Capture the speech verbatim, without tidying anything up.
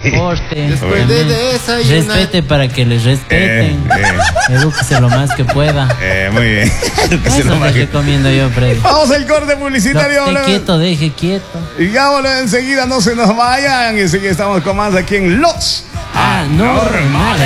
porte. Después de desayunar. Respete para que les respeten. Eh, eh. Edúquese lo más que pueda. Eh, muy bien. Edúquese Eso lo más te que- recomiendo yo, Freddy. Vamos al corte publicitario. Esté volvemos. quieto, deje quieto. Y ya volvemos enseguida, no se nos vayan. Y sí que estamos con más aquí en Los Anormales.